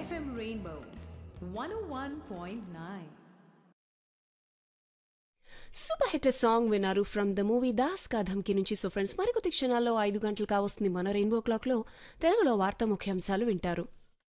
FM Rainbow 101.9. Super hit song విన్నారు from the movie Das కా ధమ్కి నుంచి. సో ఫ్రెండ్స్, మరికొద్ది క్షణాల్లో 5 గంటలు కావస్తుంది. మన రెయిన్బో క్లాక్ లో తెలుగులో వార్తా ముఖ్యాంశాలు వింటారు.